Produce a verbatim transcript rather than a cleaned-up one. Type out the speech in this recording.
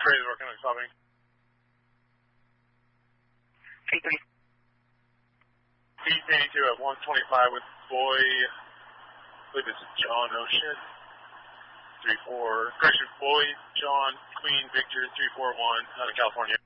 Trey's working on something. K three. East eighty-two at one twenty-five with boy, I believe it's John Ocean. three four, correction, boy, John, Queen, Victor, three four one, out of California.